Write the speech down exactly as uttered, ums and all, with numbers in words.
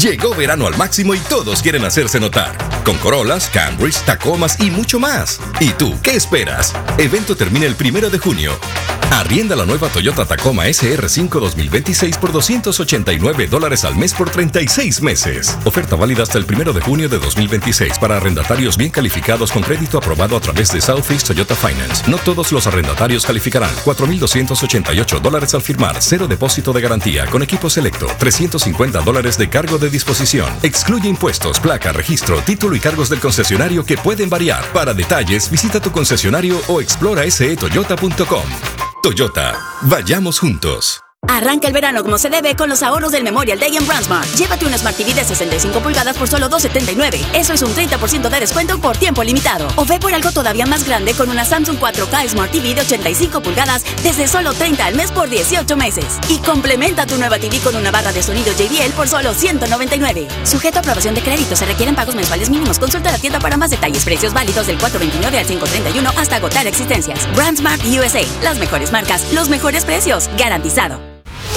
Llegó verano al máximo y todos quieren hacerse notar. Con Corollas, Camrys, Tacomas y mucho más. ¿Y tú, qué esperas? Evento termina el primero de junio. Arrienda la nueva Toyota Tacoma S R cinco dos mil veintiséis por doscientos ochenta y nueve dólares al mes por treinta y seis meses. Oferta válida hasta el primero de junio de dos mil veintiséis para arrendatarios bien calificados con crédito aprobado a través de Southeast Toyota Finance. No todos los arrendatarios calificarán. cuatro mil doscientos ochenta y ocho dólares al firmar. Cero depósito de garantía con equipo selecto. trescientos cincuenta dólares de cargo de disposición. Excluye impuestos, placa, registro, título y cargos del concesionario que pueden variar. Para detalles, visita tu concesionario o explora s e toyota punto com. Toyota, vayamos juntos. Arranca el verano como se debe con los ahorros del Memorial Day en BrandsMart. Llévate una Smart T V de sesenta y cinco pulgadas por solo dos setenta y nueve. Eso es un treinta por ciento de descuento por tiempo limitado. O ve por algo todavía más grande con una Samsung cuatro K Smart T V de ochenta y cinco pulgadas desde solo treinta al mes por dieciocho meses. Y complementa tu nueva T V con una barra de sonido J B L por solo ciento noventa y nueve. Sujeto a aprobación de crédito, se requieren pagos mensuales mínimos. Consulta la tienda para más detalles. Precios válidos del cuatro veintinueve al cinco treinta y uno hasta agotar existencias. BrandsMart U S A. Las mejores marcas, los mejores precios. Garantizado.